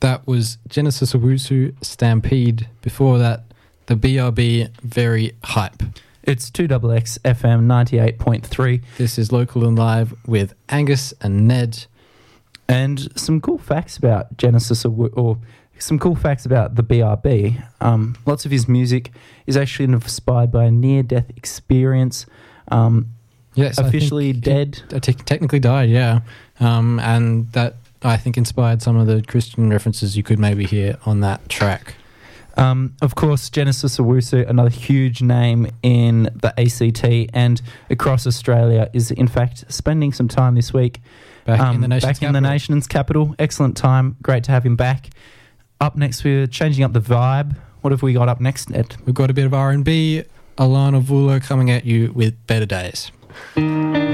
That was Genesis Owusu Stampede. Before that, the BRB Very Hype. It's 2XX FM 98.3. This is Local and Live with Angus and Ned. And some cool facts about Genesis, or some cool facts about the BRB. Lots of his music is actually inspired by a near-death experience. Yes, officially dead. Technically died, yeah. And that, I think, inspired some of the Christian references you could maybe hear on that track. Of course, Genesis Owusu, another huge name in the ACT and across Australia, is in fact spending some time this week Back in the nation's capital. Excellent time. Great to have him back. Up next, we're changing up the vibe. What have we got up next, Ned? We've got a bit of R&B. Alana Vula coming at you with Better Days.